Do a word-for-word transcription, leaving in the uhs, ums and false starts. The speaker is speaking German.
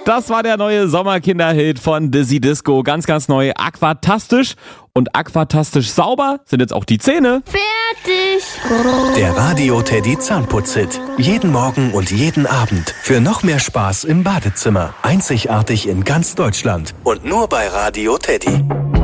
Das war der neue Sommerkinderhit von Dizzy Disco. Ganz, ganz neu. Aquatastisch. Und aquatastisch sauber sind jetzt auch die Zähne. Fertig. Der Radio Teddy Zahnputzhit. Jeden Morgen und jeden Abend. Für noch mehr Spaß im Badezimmer. Einzigartig in ganz Deutschland. Und nur bei Radio Teddy.